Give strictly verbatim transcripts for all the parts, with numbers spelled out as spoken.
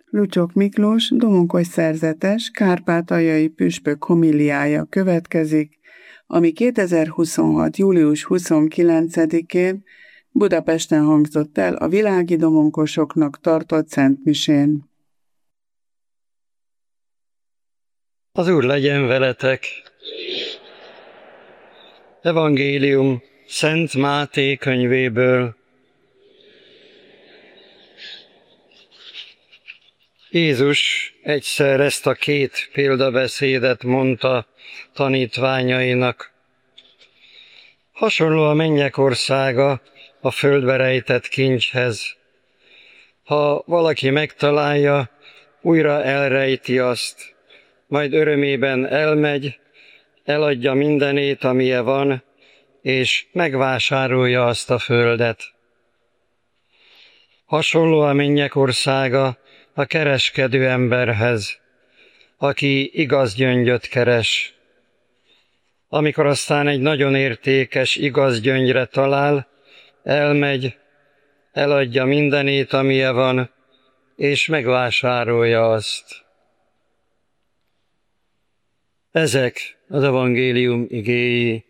Lucsok Miklós Domonkos szerzetes kárpátaljai püspök homiliája következik, ami kétezer-huszonhat. július huszonkilencedikén Budapesten hangzott el a világi domonkosoknak tartott szentmisén. Az Úr legyen veletek! Evangélium Szent Máté könyvéből. Jézus egyszer ezt a két példabeszédet mondta tanítványainak. Hasonló a mennyek országa a földbe rejtett kincshez. Ha valaki megtalálja, újra elrejti azt, majd örömében elmegy, eladja mindenét, amilyen van, és megvásárolja azt a földet. Hasonló a mennyek országa a kereskedő emberhez, aki igaz gyöngyöt keres. Amikor aztán egy nagyon értékes igaz gyöngyre talál, elmegy, eladja mindenét, amilyen van, és megvásárolja azt. Ezek az evangélium igéi.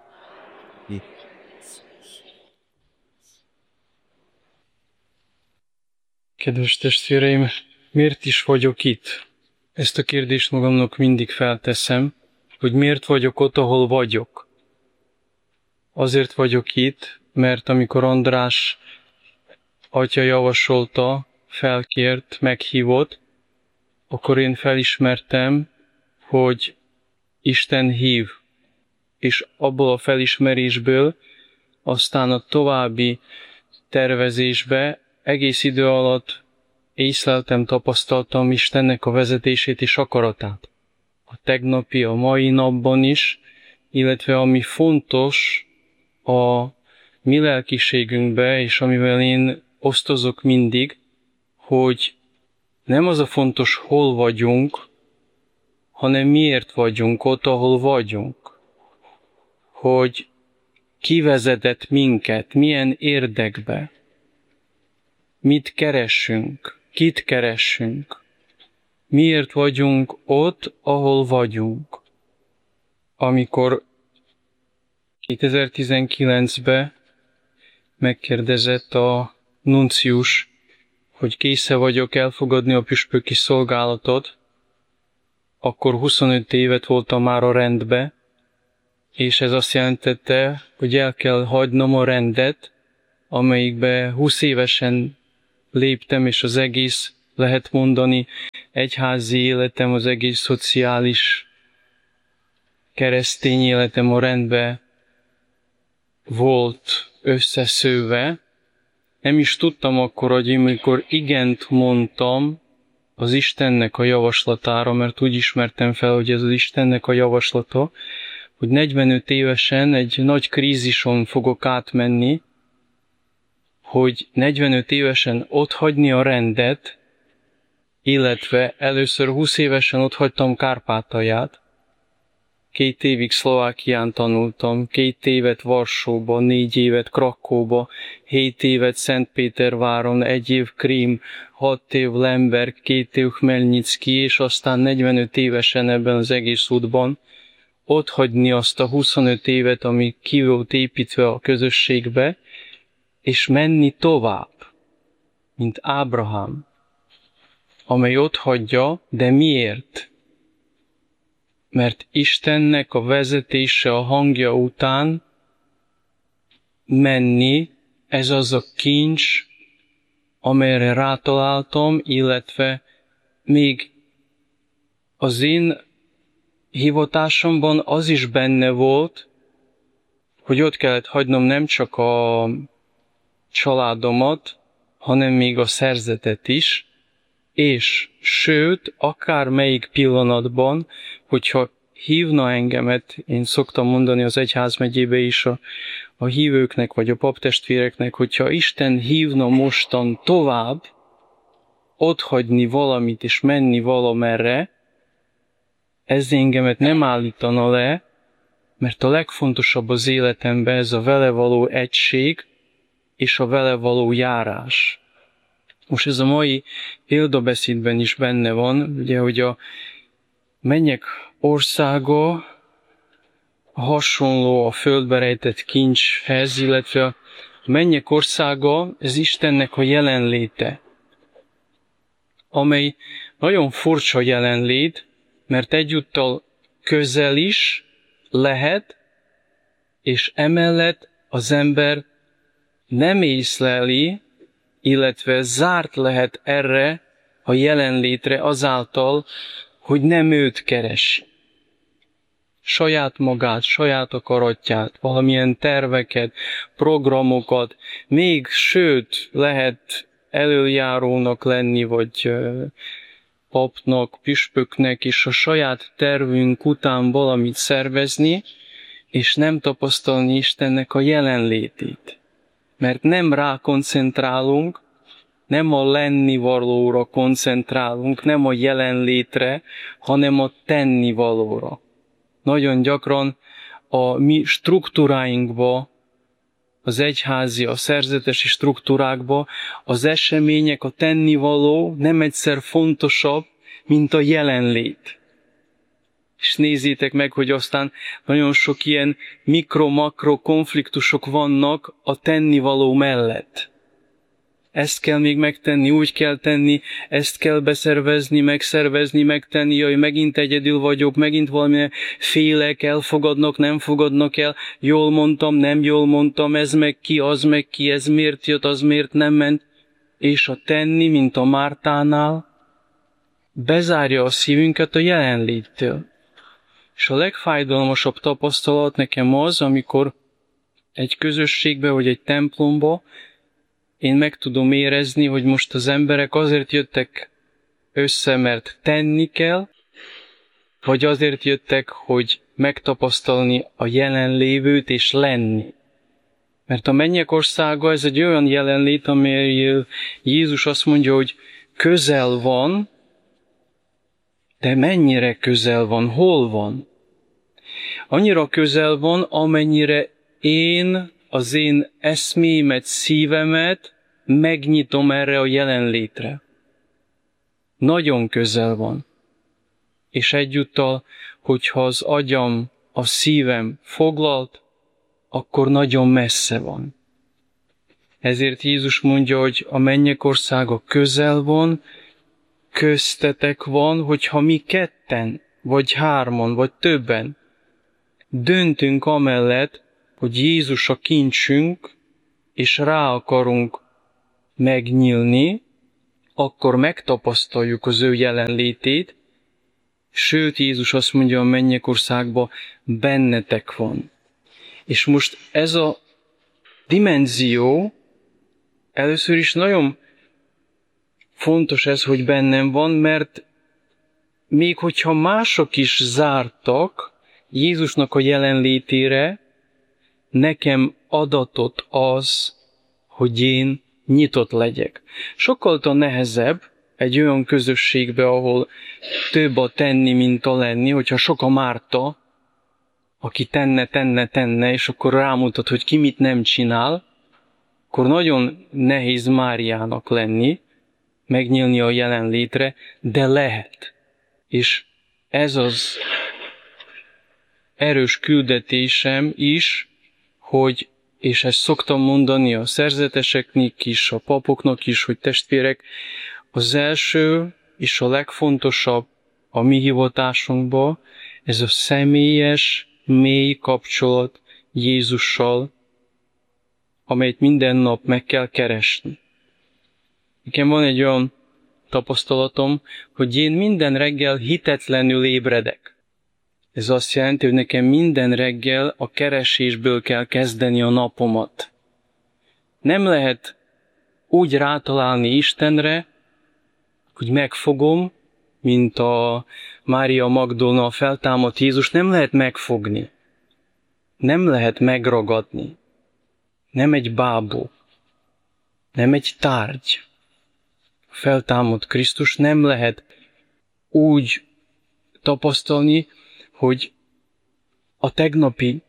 Kedves testvéreim, miért is vagyok itt? Ezt a kérdést magamnak mindig felteszem, hogy miért vagyok ott, ahol vagyok. Azért vagyok itt, mert amikor András atya javasolta, felkért, meghívott, akkor én felismertem, hogy Isten hív, és abból a felismerésből aztán a további tervezésbe egész idő alatt észleltem, tapasztaltam Istennek a vezetését és akaratát. A tegnapi, a mai napban is, illetve ami fontos a mi lelkiségünkbe, és amivel én osztozok mindig, hogy nem az a fontos, hol vagyunk, hanem miért vagyunk ott, ahol vagyunk. Hogy ki vezetett minket, milyen érdekbe, mit keressünk, kit keressünk, miért vagyunk ott, ahol vagyunk. Amikor kétezer-tizenkilencben megkérdezett a nuncius, hogy késze vagyok elfogadni a püspöki szolgálatot, akkor huszonöt évet voltam már a rendbe, és ez azt jelentette, hogy el kell hagynom a rendet, amelyikbe húsz évesen léptem, és az egész, lehet mondani, egyházi életem, az egész szociális keresztény életem a rendbe volt összeszőve. Nem is tudtam akkor, hogy amikor igent mondtam az Istennek a javaslatára, mert úgy ismertem fel, hogy ez az Istennek a javaslata, hogy negyvenöt évesen egy nagy krízison fogok átmenni, hogy negyvenöt évesen otthagyni a rendet, illetve először húsz évesen otthagytam Kárpátalját, két évig Szlovákián tanultam, két évet Varsóban, négy évet Krakóba, hét évet Szentpéterváron, egy év Krím, hat év Lemberg, két év Khmelnyicki, és aztán negyvenöt évesen ebben az egész útban otthagyni azt a huszonöt évet, ami ki volt építve a közösségbe, és menni tovább, mint Ábrahám, amely otthagyja, de miért? Mert Istennek a vezetése, a hangja után menni, ez az a kincs, amelyre rátaláltam, illetve még az én hivatásomban az is benne volt, hogy ott kellett hagynom nem csak a családomat, hanem még a szerzetet is, és sőt, akármelyik pillanatban, hogyha hívna engemet, én szoktam mondani az egyházmegyébe is a, a hívőknek, vagy a paptestvéreknek, hogyha Isten hívna mostan tovább, otthagyni valamit és menni valamerre, ez engemet nem állítana le, mert a legfontosabb az életemben ez a vele való egység és a vele való járás. Most ez a mai példabeszédben is benne van, ugye, hogy a mennyek országa hasonló a földbe rejtett kincshez, illetve a mennyek országa, ez Istennek a jelenléte, amely nagyon furcsa jelenlét, mert egyúttal közel is lehet, és emellett az ember nem észleli, illetve zárt lehet erre a jelenlétre azáltal, hogy nem őt keresi. Saját magát, saját akaratját, valamilyen terveket, programokat, még sőt lehet elöljárónak lenni, vagy papnak, püspöknek, és a saját tervünk után valamit szervezni, és nem tapasztalni Istennek a jelenlétét. Mert nem rá koncentrálunk, nem a lennivalóra koncentrálunk, nem a jelenlétre, hanem a tennivalóra. Nagyon gyakran a mi struktúráinkba, az egyházi, a szerzetesi struktúrákba az események, a tennivaló nem egyszer fontosabb, mint a jelenlét. És nézzétek meg, hogy aztán nagyon sok ilyen mikro-makro konfliktusok vannak a tennivaló mellett. Ezt kell még megtenni, úgy kell tenni, ezt kell beszervezni, megszervezni, megtenni, jaj, megint egyedül vagyok, megint valamilyen félek, elfogadnak, nem fogadnak el, jól mondtam, nem jól mondtam, ez meg ki, az meg ki, ez miért jött, az miért nem ment. És a tenni, mint a Mártánál, bezárja a szívünket a jelenléttől. És a legfájdalmasabb tapasztalat nekem az, amikor egy közösségbe vagy egy templomba én meg tudom érezni, hogy most az emberek azért jöttek össze, mert tenni kell, vagy azért jöttek, hogy megtapasztalni a jelenlévőt és lenni. Mert a mennyek országa ez egy olyan jelenlét, amely Jézus azt mondja, hogy közel van, de mennyire közel van, hol van? Annyira közel van, amennyire én az én eszmémet, szívemet megnyitom erre a jelenlétre. Nagyon közel van. És egyúttal, hogyha az agyam, a szívem foglalt, akkor nagyon messze van. Ezért Jézus mondja, hogy a mennyek országa közel van, köztetek van, hogyha mi ketten, vagy hárman, vagy többen döntünk amellett, hogy Jézus a kincsünk, és rá akarunk megnyílni, akkor megtapasztaljuk az ő jelenlétét, sőt Jézus azt mondja a mennyek országba, bennetek van. És most ez a dimenzió, először is nagyon fontos ez, hogy bennem van, mert még hogyha mások is zártak Jézusnak a jelenlétére, nekem adatot az, hogy én nyitott legyek. Sokkal nehezebb egy olyan közösségbe, ahol több a tenni, mint a lenni, hogyha sok a Márta, aki tenne, tenne, tenne, és akkor rámutat, hogy ki mit nem csinál, akkor nagyon nehéz Máriának lenni, megnyílni a jelenlétre, de lehet. És ez az erős küldetésem is, hogy, és ezt szoktam mondani a szerzeteseknek is, a papoknak is, hogy testvérek, az első és a legfontosabb a mi hivatásunkban, ez a személyes, mély kapcsolat Jézussal, amelyet minden nap meg kell keresni. Nekem van egy olyan tapasztalatom, hogy én minden reggel hitetlenül ébredek. Ez azt jelenti, hogy nekem minden reggel a keresésből kell kezdeni a napomat. Nem lehet úgy rátalálni Istenre, hogy megfogom, mint a Mária Magdolna feltámadt Jézus, nem lehet megfogni. Nem lehet megragadni. Nem egy bábú. Nem egy tárgy. Feltámadt Krisztus nem lehet úgy tapasztalni, hogy a tegnapi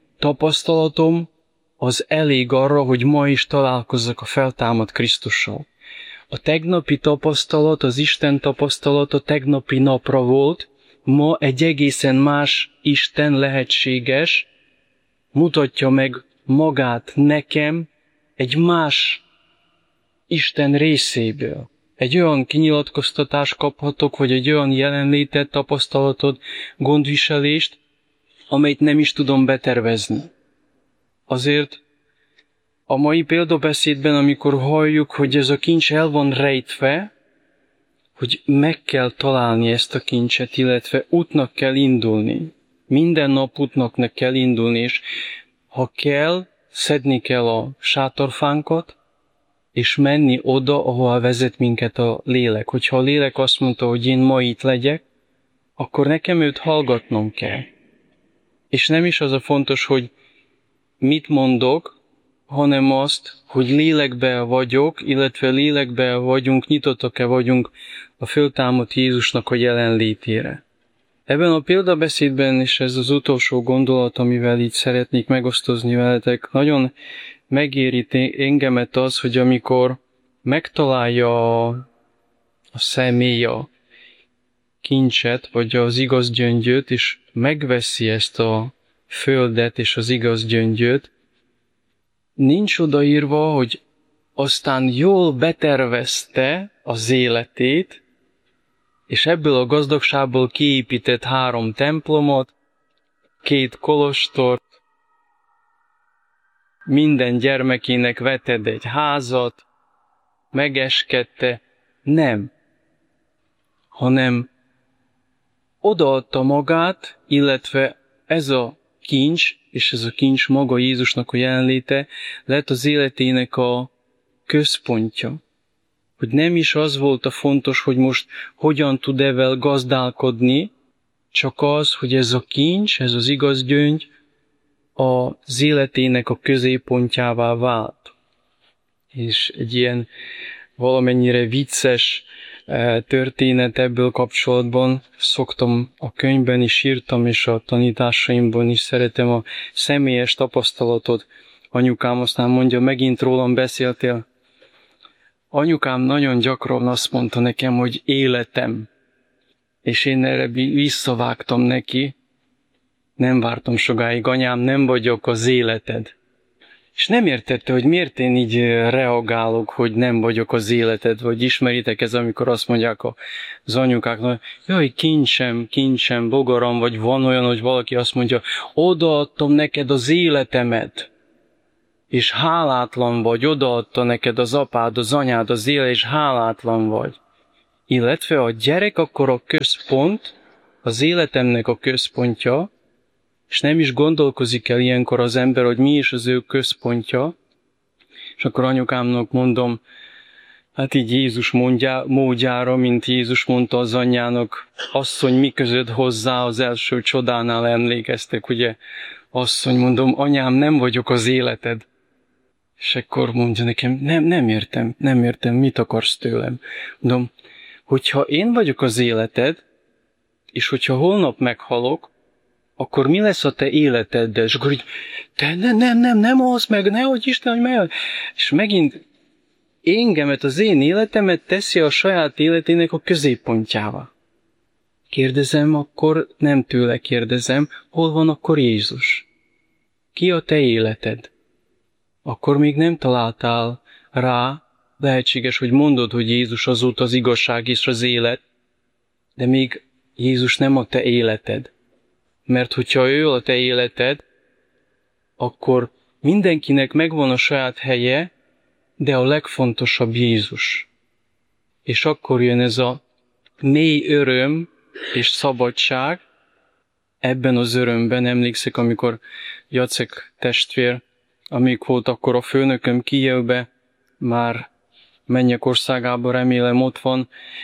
tapasztalatom az elég arra, hogy ma is találkozzak a feltámadt Krisztussal. a tegnapi tapasztalat, az Isten tapasztalat a tegnapi napra volt, ma egy egészen más Isten lehetséges, mutatja meg magát nekem egy más Isten részéből. Egy olyan kinyilatkoztatást kaphatok, vagy egy olyan jelenlétet, tapasztalatot, gondviselést, amelyet nem is tudom betervezni. Azért a mai példabeszédben, amikor halljuk, hogy ez a kincs el van rejtve, hogy meg kell találni ezt a kincset, illetve útnak kell indulni. Minden nap útnak kell indulni, és ha kell, szedni kell a sátorfánkat, és menni oda, ahol vezet minket a lélek. Hogyha a lélek azt mondta, hogy én ma itt legyek, akkor nekem őt hallgatnom kell. És nem is az a fontos, hogy mit mondok, hanem azt, hogy lélekben vagyok, illetve lélekben vagyunk, nyitottak-e vagyunk a föltámadt Jézusnak a jelenlétére. Ebben a példabeszédben, és ez az utolsó gondolat, amivel így szeretnék megosztozni veletek, nagyon megéri engemet az, hogy amikor megtalálja a személy a kincset, vagy az igaz gyöngyöt, és megveszi ezt a földet és az igaz gyöngyöt, nincs odaírva, hogy aztán jól betervezte az életét, és ebből a gazdagságból kiépített három templomot, két kolostort, minden gyermekének vetett egy házat, megeskedte. Nem. Hanem odaadta magát, illetve ez a kincs, és ez a kincs maga Jézusnak a jelenléte lett az életének a központja. Hogy nem is az volt a fontos, hogy most hogyan tud evel gazdálkodni, csak az, hogy ez a kincs, ez az igaz gyöngy az életének a középpontjává vált. És egy ilyen valamennyire vicces történet ebből kapcsolatban szoktam a könyvben is írtam, és a tanításaimban is szeretem a személyes tapasztalatot. Anyukám aztán mondja, megint rólam beszéltél. Anyukám nagyon gyakran azt mondta nekem, hogy életem. És én erre visszavágtam neki. Nem vártam sokáig, anyám, nem vagyok az életed. És nem értette, hogy miért én így reagálok, hogy nem vagyok az életed, vagy ismeritek ez, amikor azt mondják az anyukáknak, jaj, kincsem, kincsem, bogaram, vagy van olyan, hogy valaki azt mondja, odaadtam neked az életemet, és hálátlan vagy, odaadta neked az apád, az anyád, az élet, és hálátlan vagy. Illetve a gyerek akkor a központ, az életemnek a központja, és nem is gondolkozik el ilyenkor az ember, hogy mi is az ő központja, és akkor anyukámnak mondom, hát így Jézus mondja, módjára, mint Jézus mondta az anyjának, asszony, mi közöd hozzá az első csodánál emlékeztek, ugye, asszony, mondom, anyám, nem vagyok az életed. És akkor mondja nekem, nem, nem értem, nem értem, mit akarsz tőlem. Mondom, hogyha én vagyok az életed, és hogyha holnap meghalok, akkor mi lesz a te életeddel? És akkor így, te nem, nem, nem, nem az meg, nehogy Isten, hogy meg. És megint engemet, az én életemet teszi a saját életének a középpontjává. Kérdezem, akkor nem tőle kérdezem, hol van akkor Jézus? Ki a te életed? Akkor még nem találtál rá, lehetséges, hogy mondod, hogy Jézus az út, az igazság és az élet, de még Jézus nem a te életed. Mert hogyha ő a te életed, akkor mindenkinek megvan a saját helye, de a legfontosabb Jézus. És akkor jön ez a mély öröm és szabadság. Ebben az örömben emlékszek, amikor Jacek testvér, amíg volt akkor a főnököm Kijevbe, már mennyek országában, remélem ott van,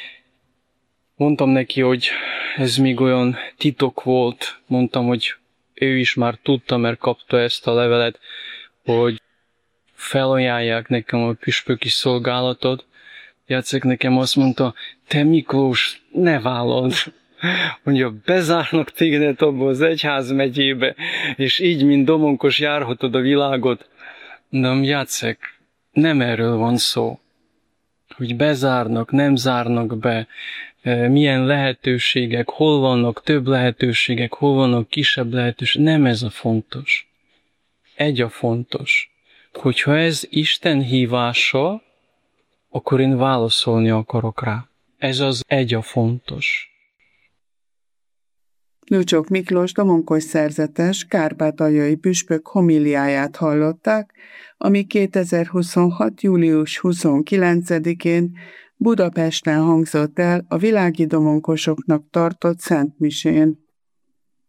mondtam neki, hogy ez még olyan titok volt, mondtam, hogy ő is már tudta, mert kapta ezt a levelet, hogy felajánlják nekem a püspöki szolgálatot. Jacek nekem azt mondta, te Miklós, ne vállald. Mondja, bezárnak téged abba az egyház megyébe, és így, mint domonkos járhatod a világot. Mondom, Jacek, nem erről van szó. hogy bezárnak, nem zárnak be, milyen lehetőségek, hol vannak több lehetőségek, hol vannak kisebb lehetőségek. Nem ez a fontos. Egy a fontos, hogyha ez Isten hívása, akkor én válaszolni akarok rá. Ez az egy a fontos. Lucsok Miklós domonkos szerzetes kárpátaljai püspök homiliáját hallották, ami kétezer-huszonhat. július huszonkilencedikén Budapesten hangzott el a világi domonkosoknak tartott szentmisén.